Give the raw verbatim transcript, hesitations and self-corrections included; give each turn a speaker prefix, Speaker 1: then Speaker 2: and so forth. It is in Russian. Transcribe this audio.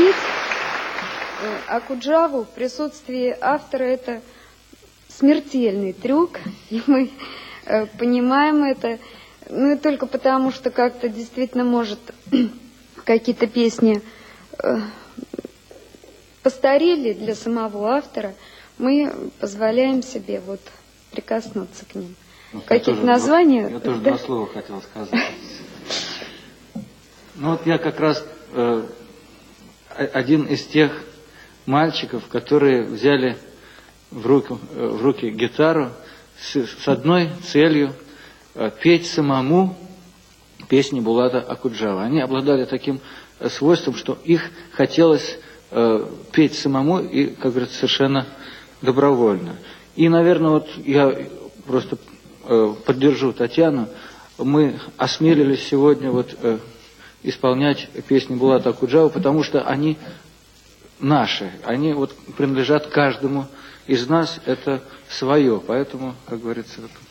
Speaker 1: спеть Окуджаву в присутствии автора — это смертельный трюк, и мы э, понимаем это, ну и только потому, что как-то действительно может какие-то песни э, постарели для самого автора, мы позволяем себе вот прикоснуться к ним.
Speaker 2: Ну,
Speaker 1: каких названий?
Speaker 2: Я тоже два слова хотел сказать. Ну вот я как раз э, один из тех мальчиков, которые взяли в руки, в руки гитару с, с одной целью э, петь самому песни Булата Окуджавы. Они обладали таким э, свойством, что их хотелось э, петь самому и, как говорится, совершенно добровольно. И, наверное, вот я просто э, поддержу Татьяну. Мы осмелились сегодня вот э, исполнять песни Булата Окуджавы, потому что они наши, они вот принадлежат каждому из нас, это свое, поэтому, как говорится,